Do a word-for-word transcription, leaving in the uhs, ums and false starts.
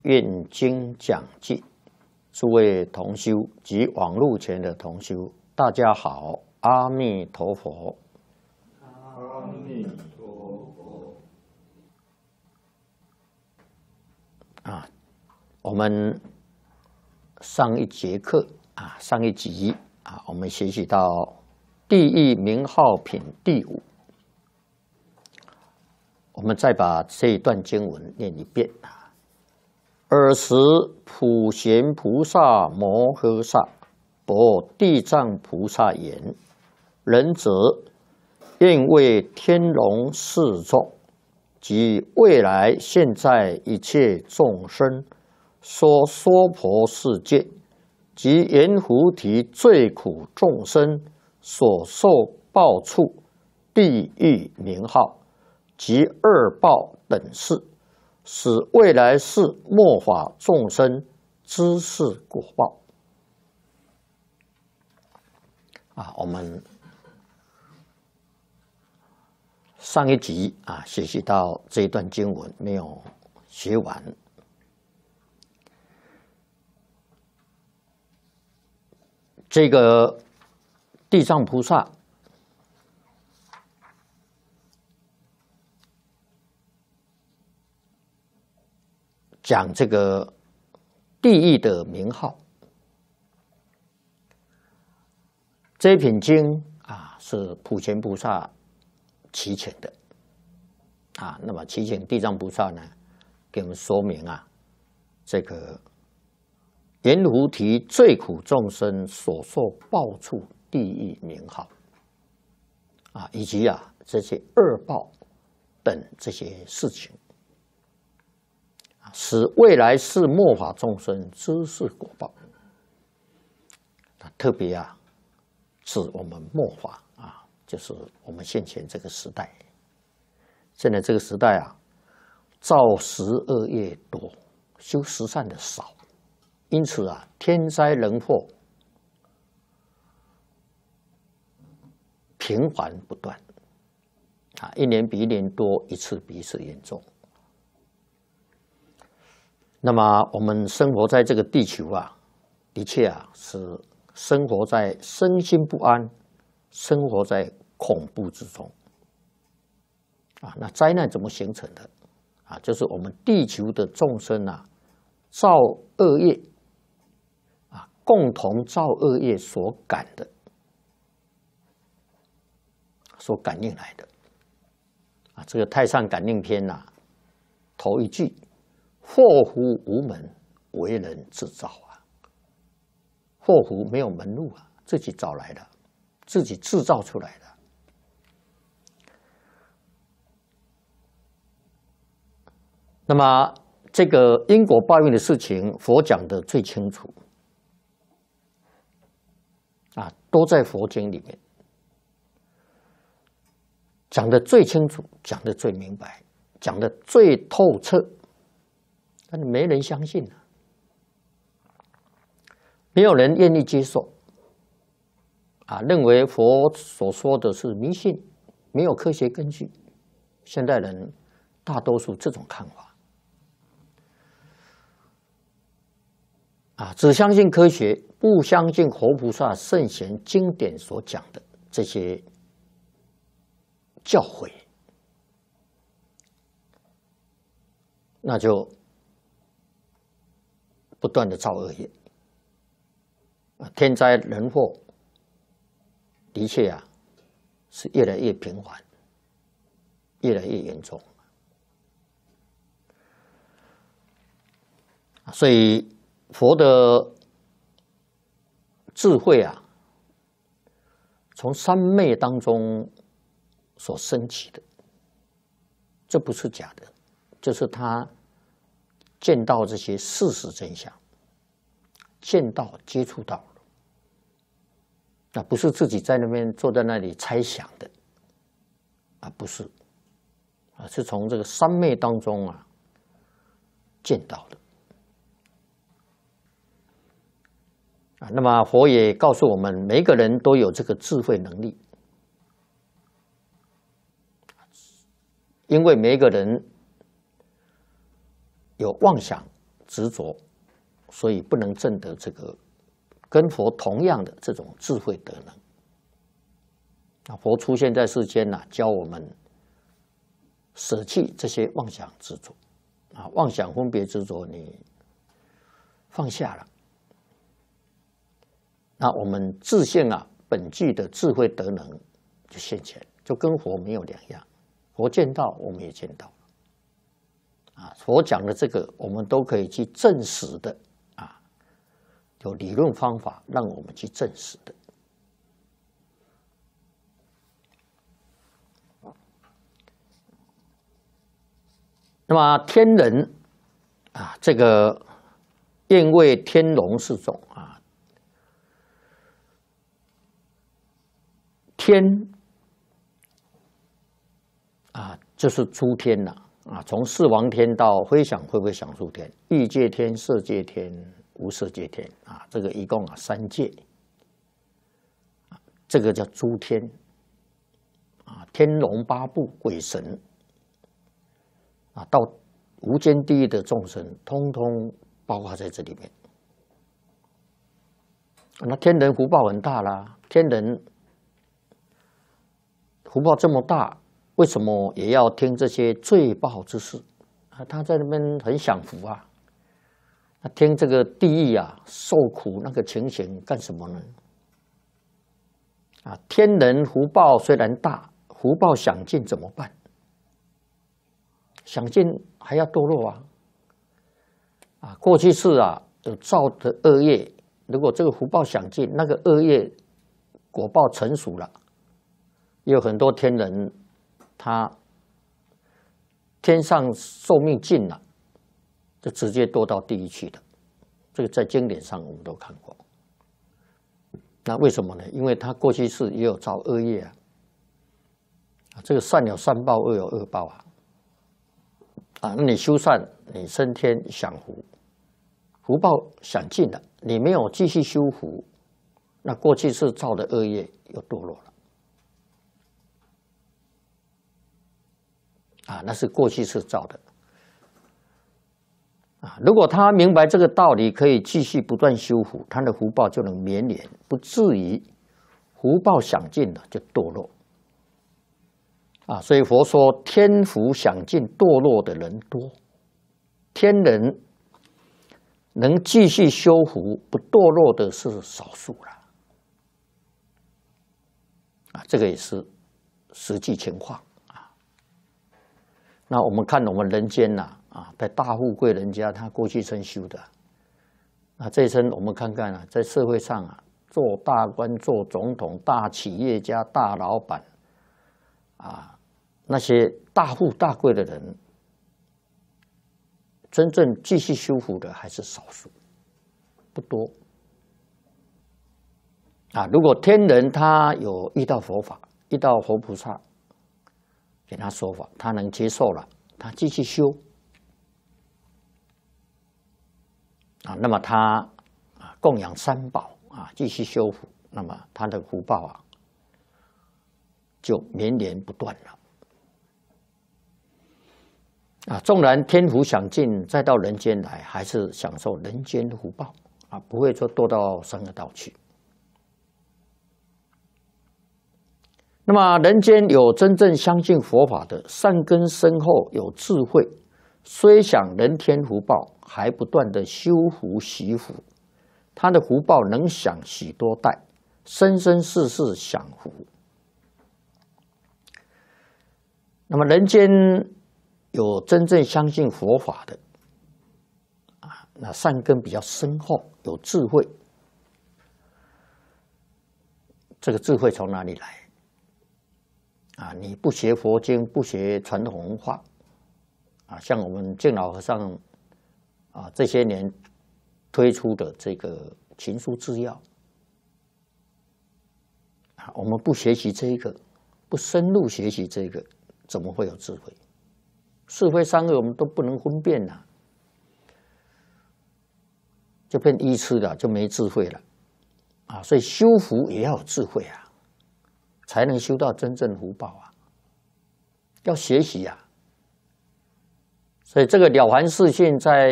愿经讲记，诸位同修及网络前的同修，大家好，阿弥陀佛。 阿弥陀佛。 啊，我们上一节课啊，上一集啊，我们学习到地义名号品第五。我们再把这一段经文念一遍啊。尔时普贤菩萨摩诃萨博地藏菩萨言：仁者，愿为天龙四众及未来现在一切众生说娑婆世界及阎浮提最苦众生所受报处地狱名号及二报等事，使未来世末法众生知是果报。啊，我们上一集啊学习到这一段经文没有学完。这个地藏菩萨讲这个地狱的名号，这一品经啊是普贤菩萨祈请的啊。那么祈请地藏菩萨呢，给我们说明啊，这个阎浮提最苦众生所受报处地狱名号啊，以及啊这些恶报等这些事情。使未来世末法众生知是果报，特别啊，指我们末法啊，就是我们现前这个时代。现在这个时代啊，造十恶业多，修十善的少，因此啊，天灾人祸频繁不断，啊，一年比一年多，一次比一次严重。那么我们生活在这个地球啊，的确啊是生活在身心不安、生活在恐怖之中啊。那灾难怎么形成的啊？就是我们地球的众生啊，造恶业啊，共同造恶业所感的、所感应来的啊。这个《太上感应篇》呐，头一句。祸福无门，为人自造啊！祸福没有门路啊，自己找来的，自己制造出来的。那么，这个因果报应的事情，佛讲的最清楚啊，都在佛经里面讲的最清楚，讲的最明白，讲的最透彻。但是没人相信啊，没有人愿意接受啊，认为佛所说的是迷信，没有科学根据。现代人大多数这种看法啊，只相信科学，不相信活菩萨圣贤经典所讲的这些教诲，那就不断的造恶业，天灾人祸的确啊是越来越频繁，越来越严重。所以佛的智慧啊，从三昧当中所升起的，这不是假的，就是他见到这些事实真相，见到接触到了，那不是自己在那边坐在那里猜想的啊，不是啊，是从这个三昧当中啊见到的啊。那么佛也告诉我们，每个人都有这个智慧能力，因为每个人有妄想执着，所以不能证得这个跟佛同样的这种智慧德能。啊，佛出现在世间呐、啊，教我们舍弃这些妄想执着，啊，妄想分别执着你放下了，那我们自性啊本具的智慧德能就现前，就跟佛没有两样。佛见到，我们也见到。啊，佛讲的这个，我们都可以去证实的啊，有理论方法让我们去证实的。那么天人啊，这个愿为天龙四种啊，天啊就是诸天呐啊，从四王天到非想会不会想诸天，欲界天、色界天、无色界天啊，这个一共啊三界，这个叫诸天啊，天龙八部、鬼神。啊，到无间地狱的众生，通通包括在这里面。那天人福报很大啦，天人福报这么大，为什么也要听这些罪报之事啊？他在那边很享福啊，他听这个地狱啊受苦那个情形干什么呢？啊，天人福报虽然大，福报享尽怎么办？想尽还要堕落啊！啊，过去世啊有造的恶业，如果这个福报享尽，那个恶业果报成熟了，也有很多天人，他天上寿命尽了，就直接堕到地狱去的。这个在经典上我们都看过。那为什么呢？因为他过去世也有造恶业啊，这个善有善报，恶有恶报啊。啊，那你修善，你升天享福，福报享尽了，你没有继续修福，那过去是造的恶业又堕落了。啊，那是过去是造的。啊，如果他明白这个道理，可以继续不断修福，他的福报就能绵延，不至于福报享尽了就堕落。啊，所以佛说天福享尽，堕落的人多，天人能继续修福不堕落的是少数了。啊，这个也是实际情况啊。那我们看我们人间呐，啊，在大富贵人家，他过去生修的，啊，这一生我们看看啊，在社会上啊，做大官、做总统、大企业家、大老板，啊。那些大富大贵的人，真正继续修福的还是少数，不多。啊，如果天人他有遇到佛法，遇到佛菩萨给他说法，他能接受了，他继续修。啊，那么他啊供养三宝啊，继续修福，那么他的福报啊就绵延不断了。啊，纵然天福享尽，再到人间来，还是享受人间的福报啊，不会说堕到三恶道去。那么，人间有真正相信佛法的，善根深厚，有智慧，虽享人天福报，还不断的修福习福，他的福报能享许多代，生生世世享福。那么，人间有真正相信佛法的啊，那善根比较深厚，有智慧。这个智慧从哪里来？啊，你不学佛经，不学传统文化，啊，像我们净老和尚啊这些年推出的这个群书治要，啊，我们不学习这一个，不深入学习这个，怎么会有智慧？是非善恶我们都不能分辨了，就变愚痴了，就没智慧了啊！所以修福也要有智慧啊，才能修到真正福报啊。要学习啊，所以这个《了凡四训》在